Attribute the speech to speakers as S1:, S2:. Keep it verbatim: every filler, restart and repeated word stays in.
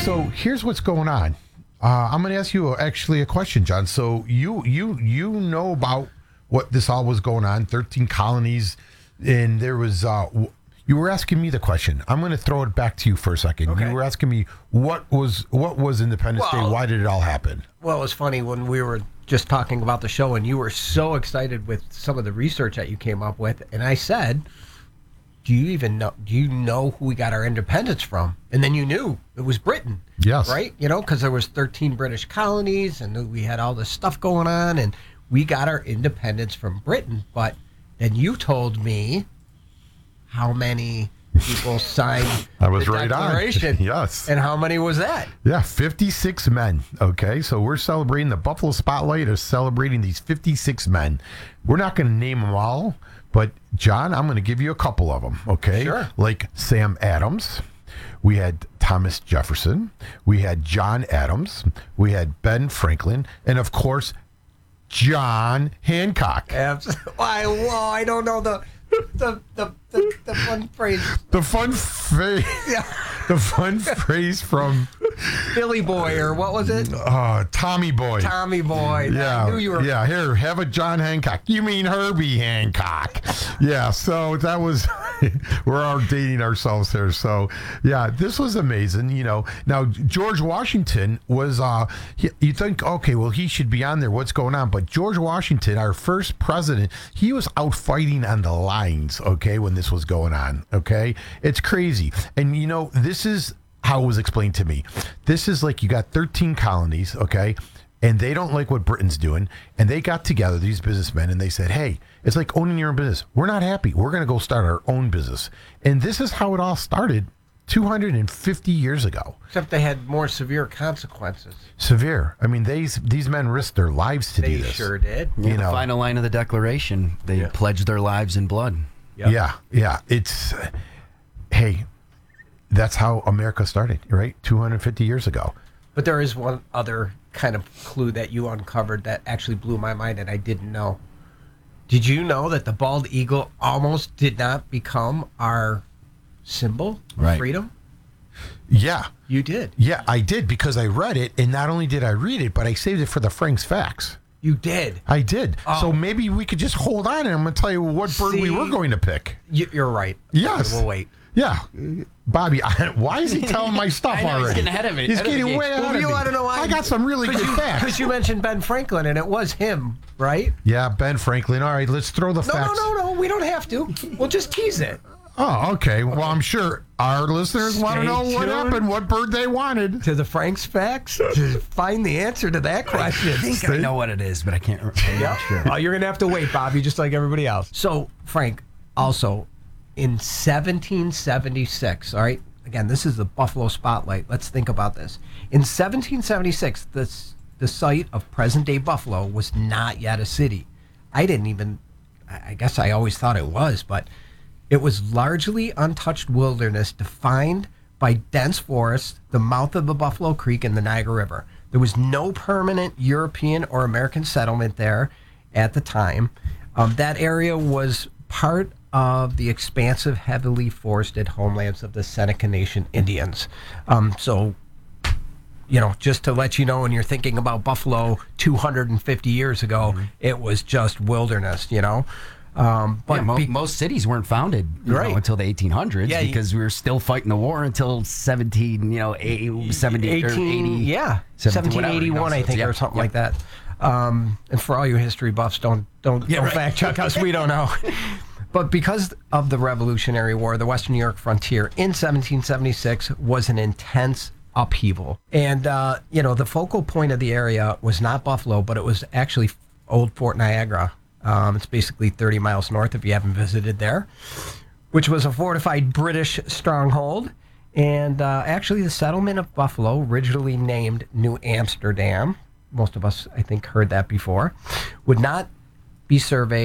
S1: So here's what's going on. Uh, I'm going to ask you actually a question, John. So you you you know about what this all was going on? thirteen colonies, and there was. Uh, you were asking me the question. I'm going to throw it back to you for a second.
S2: Okay.
S1: You were asking me what was what was Independence
S2: Well,
S1: Day? Why did it all happen?
S2: Well, it was funny when we were just talking about the show, and you were so excited with some of the research that you came up with, and I said, "Do you even know? Do you know who we got our independence from?" And then you knew it was Britain.
S1: Yes.
S2: Right? You know, because there was thirteen British colonies, and we had all this stuff going on, and we got our independence from Britain. But then you told me how many people signed
S1: I was
S2: the
S1: right on.
S2: Declaration.
S1: Yes.
S2: And how many was that?
S1: Yeah, fifty-six men. Okay, so we're celebrating the Buffalo Spotlight is celebrating these fifty-six men. We're not going to name them all, but John, I'm going to give you a couple of them. Okay,
S2: Sure.
S1: Like Sam Adams. We had Thomas Jefferson. We had John Adams. We had Ben Franklin, and of course, John Hancock.
S2: Absolutely. Why? Well, I don't know the the the the, the fun phrase.
S1: The fun phrase.
S2: Yeah.
S1: The fun phrase from
S2: Billy Boy, or what was it?
S1: uh, Tommy Boy.
S2: Tommy Boy.
S1: Yeah,
S2: I knew you were.
S1: yeah. Here, have a John Hancock. You mean Herbie Hancock? Yeah. So that was we're all dating ourselves here. So yeah, this was amazing. You know, now George Washington was. Uh, he, you think, okay, well, he should be on there. What's going on? But George Washington, our first president, he was out fighting on the lines. Okay, when this was going on. Okay, it's crazy. And you know, this is how it was explained to me. This is like you got thirteen colonies, okay, and they don't like what Britain's doing, and they got together, these businessmen, and they said, hey, it's like owning your own business. We're not happy. We're going to go start our own business. And this is how it all started two hundred fifty years ago.
S2: Except they had more severe consequences.
S1: Severe. I mean, these these men risked their lives to
S2: They
S1: do this.
S2: sure did.
S1: You
S3: the
S1: know,
S3: final line of the Declaration, they
S2: Yeah.
S3: pledged their lives in blood.
S2: Yep.
S1: yeah, yeah. It's, uh, hey, that's how America started, right? two hundred fifty years ago.
S2: But there is one other kind of clue that you uncovered that actually blew my mind, and I didn't know. Did you know that the bald eagle almost did not become our symbol of
S3: Right.
S2: freedom?
S1: Yeah.
S2: You did.
S1: Yeah, I did because I read it, and not only did I read it, but I saved it for the Frank's Facts.
S2: You did.
S1: I did.
S2: Oh.
S1: So maybe we could just hold on, and I'm going to tell you what bird we
S2: See?
S1: were going to pick.
S2: You, you're right.
S1: Yes.
S2: We'll wait.
S1: Yeah. Bobby, I, why is he telling my stuff
S3: I know, he's
S1: already?
S3: getting ahead of it,
S1: He's
S3: ahead of the
S1: getting
S3: game.
S1: way
S2: Well,
S1: ahead of
S2: you
S1: me.
S2: wanna know why?
S1: I got some really good
S2: Because
S1: facts.
S2: you mentioned Ben Franklin, and it was him, right?
S1: Yeah, Ben Franklin. All right, let's throw the
S2: No,
S1: facts.
S2: no, no, no. We don't have to. We'll just tease it.
S1: Oh, okay. Well, I'm sure our listeners want to
S2: Stay
S1: know what
S2: tuned.
S1: happened, what bird they wanted.
S2: To the Frank's Facts to find the answer to that question.
S3: I think I know what it is, but I can't remember.
S2: Yep. Oh, you're going to have to wait, Bobby, just like everybody else. So, Frank, also, in seventeen seventy-six, all right, again, this is the Buffalo Spotlight. Let's think about this. In seventeen seventy-six, this, the site of present-day Buffalo was not yet a city. I didn't even, I I guess I always thought it was, but it was largely untouched wilderness defined by dense forests, the mouth of the Buffalo Creek, and the Niagara River. There was no permanent European or American settlement there at the time. Um, that area was part of the expansive, heavily forested homelands of the Seneca Nation Indians. Um, so, you know, just to let you know, when you're thinking about Buffalo two hundred fifty years ago,
S3: Mm-hmm.
S2: it was just wilderness, you know. Um, but
S3: Yeah, mo-
S2: be-
S3: most cities weren't founded you
S2: Right.
S3: know, until the eighteen hundreds
S2: Yeah, you-
S3: because we were still fighting the war until seventeen, you know, eighty, seventy, or
S2: eighteen,
S3: eighty.
S2: yeah,
S3: seventeen,
S2: seventeen eighty-one,
S3: whatever, you know,
S2: I
S3: so
S2: think,
S3: it's-
S2: or something
S3: yeah,
S2: like that. Um, and for all you history buffs, don't don't,
S3: Yeah,
S2: don't
S3: right.
S2: fact check us. We don't know. But because of the Revolutionary War, the Western New York frontier in seventeen seventy-six was an intense upheaval. And, uh, you know, the focal point of the area was not Buffalo, but it was actually old Fort Niagara. Um, it's basically thirty miles north if you haven't visited there, which was a fortified British stronghold. And uh, actually, the settlement of Buffalo, originally named New Amsterdam, most of us, I think, heard that before, would not be surveyed